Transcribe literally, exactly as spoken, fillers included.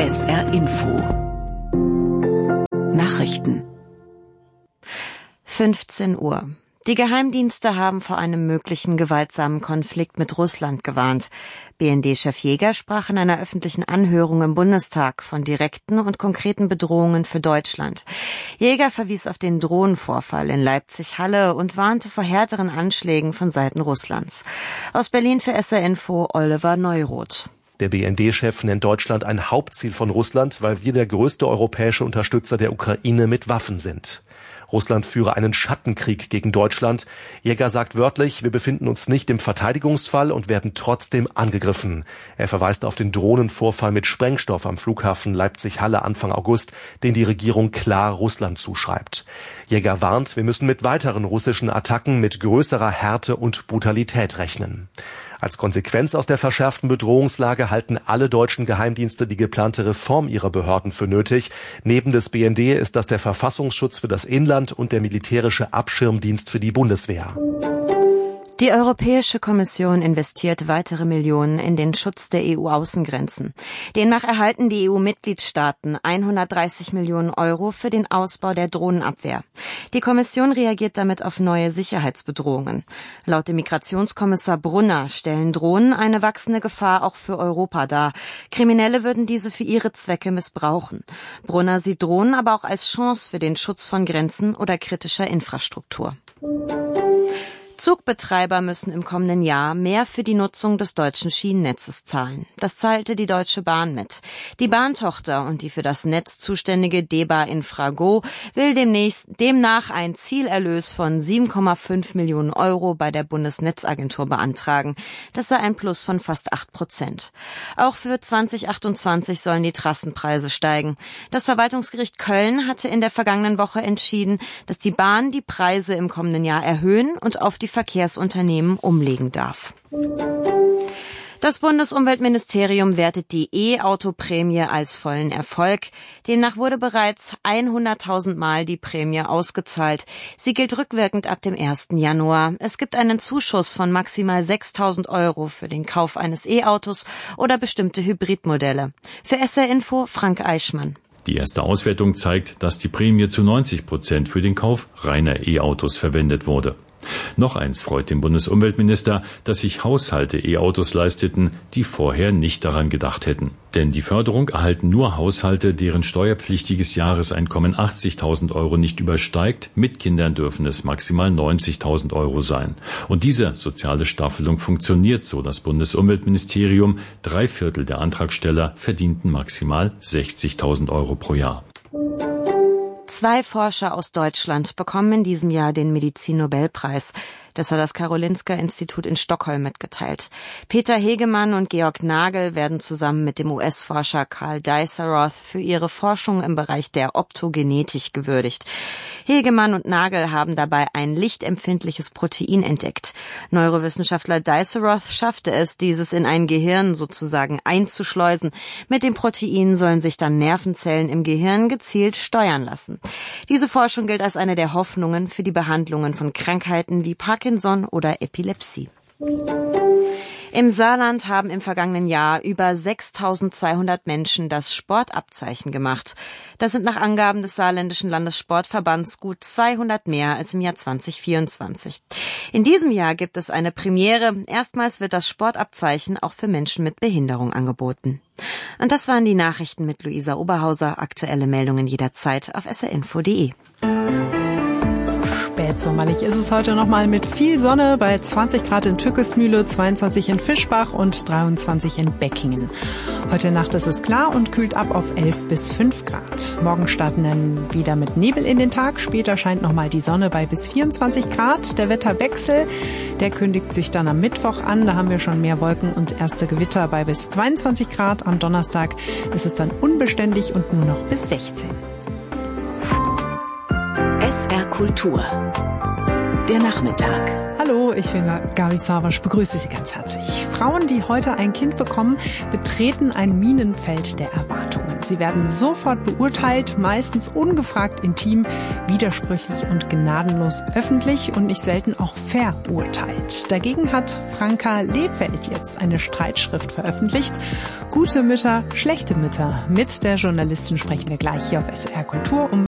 S R Info Nachrichten fünfzehn Uhr. Die Geheimdienste haben vor einem möglichen gewaltsamen Konflikt mit Russland gewarnt. B N D-Chef Jäger sprach in einer öffentlichen Anhörung im Bundestag von direkten und konkreten Bedrohungen für Deutschland. Jäger verwies auf den Drohnenvorfall in Leipzig-Halle und warnte vor härteren Anschlägen von Seiten Russlands. Aus Berlin für S R Info Oliver Neuroth. Der B N D-Chef nennt Deutschland ein Hauptziel von Russland, weil wir der größte europäische Unterstützer der Ukraine mit Waffen sind. Russland führe einen Schattenkrieg gegen Deutschland. Jäger sagt wörtlich, wir befinden uns nicht im Verteidigungsfall und werden trotzdem angegriffen. Er verweist auf den Drohnenvorfall mit Sprengstoff am Flughafen Leipzig-Halle Anfang August, den die Regierung klar Russland zuschreibt. Jäger warnt, wir müssen mit weiteren russischen Attacken mit größerer Härte und Brutalität rechnen. Als Konsequenz aus der verschärften Bedrohungslage halten alle deutschen Geheimdienste die geplante Reform ihrer Behörden für nötig. Neben des B N D ist das der Verfassungsschutz für das Inland und der militärische Abschirmdienst für die Bundeswehr. Die Europäische Kommission investiert weitere Millionen in den Schutz der E U-Außengrenzen. Demnach erhalten die E U-Mitgliedstaaten hundertdreißig Millionen Euro für den Ausbau der Drohnenabwehr. Die Kommission reagiert damit auf neue Sicherheitsbedrohungen. Laut dem Migrationskommissar Brunner stellen Drohnen eine wachsende Gefahr auch für Europa dar. Kriminelle würden diese für ihre Zwecke missbrauchen. Brunner sieht Drohnen aber auch als Chance für den Schutz von Grenzen oder kritischer Infrastruktur. Zugbetreiber müssen im kommenden Jahr mehr für die Nutzung des deutschen Schienennetzes zahlen. Das teilte die Deutsche Bahn mit. Die Bahntochter und die für das Netz zuständige DEBA Infrago will demnächst, demnach ein Zielerlös von sieben Komma fünf Millionen Euro bei der Bundesnetzagentur beantragen. Das sei ein Plus von fast acht Prozent. Auch für zwanzig achtundzwanzig sollen die Trassenpreise steigen. Das Verwaltungsgericht Köln hatte in der vergangenen Woche entschieden, dass die Bahn die Preise im kommenden Jahr erhöhen und auf die Verkehrsunternehmen umlegen darf. Das Bundesumweltministerium wertet die E-Auto-Prämie als vollen Erfolg. Demnach wurde bereits hunderttausend Mal die Prämie ausgezahlt. Sie gilt rückwirkend ab dem ersten Januar. Es gibt einen Zuschuss von maximal sechstausend Euro für den Kauf eines E-Autos oder bestimmte Hybridmodelle. Für S R Info Frank Eichmann. Die erste Auswertung zeigt, dass die Prämie zu neunzig Prozent für den Kauf reiner E-Autos verwendet wurde. Noch eins freut den Bundesumweltminister, dass sich Haushalte E-Autos leisteten, die vorher nicht daran gedacht hätten. Denn die Förderung erhalten nur Haushalte, deren steuerpflichtiges Jahreseinkommen achtzigtausend Euro nicht übersteigt. Mit Kindern dürfen es maximal neunzigtausend Euro sein. Und diese soziale Staffelung funktioniert so. Das Bundesumweltministerium, drei Viertel der Antragsteller verdienten maximal sechzigtausend Euro pro Jahr. Zwei Forscher aus Deutschland bekommen in diesem Jahr den Medizin-Nobelpreis. Das hat das Karolinska-Institut in Stockholm mitgeteilt. Peter Hegemann und Georg Nagel werden zusammen mit dem U S-Forscher Karl Dies-Saroth für ihre Forschung im Bereich der Optogenetik gewürdigt. Hegemann und Nagel haben dabei ein lichtempfindliches Protein entdeckt. Neurowissenschaftler Dies-Saroth schaffte es, dieses in ein Gehirn sozusagen einzuschleusen. Mit dem Protein sollen sich dann Nervenzellen im Gehirn gezielt steuern lassen. Diese Forschung gilt als eine der Hoffnungen für die Behandlungen von Krankheiten wie Parkinson oder Epilepsie. Im Saarland haben im vergangenen Jahr über sechstausendzweihundert Menschen das Sportabzeichen gemacht. Das sind nach Angaben des Saarländischen Landessportverbands gut zweihundert mehr als im Jahr zwanzig vierundzwanzig. In diesem Jahr gibt es eine Premiere. Erstmals wird das Sportabzeichen auch für Menschen mit Behinderung angeboten. Und das waren die Nachrichten mit Luisa Oberhauser. Aktuelle Meldungen jederzeit auf s r info punkt de. Spätsommerlich ist es heute nochmal mit viel Sonne bei zwanzig Grad in Tückesmühle, zweiundzwanzig in Fischbach und dreiundzwanzig in Beckingen. Heute Nacht ist es klar und kühlt ab auf elf bis fünf Grad. Morgen starten dann wieder mit Nebel in den Tag. Später scheint nochmal die Sonne bei bis vierundzwanzig Grad. Der Wetterwechsel, der kündigt sich dann am Mittwoch an. Da haben wir schon mehr Wolken und erste Gewitter bei bis zweiundzwanzig Grad. Am Donnerstag ist es dann unbeständig und nur noch bis sechzehn. S R Kultur Der Nachmittag. Hallo, ich bin Gabi Savasch, begrüße Sie ganz herzlich. Frauen, die heute ein Kind bekommen, betreten ein Minenfeld der Erwartungen. Sie werden sofort beurteilt, meistens ungefragt intim, widersprüchlich und gnadenlos öffentlich und nicht selten auch verurteilt. Dagegen hat Franka Lehfeld jetzt eine Streitschrift veröffentlicht. Gute Mütter, schlechte Mütter. Mit der Journalistin sprechen wir gleich hier auf S R Kultur um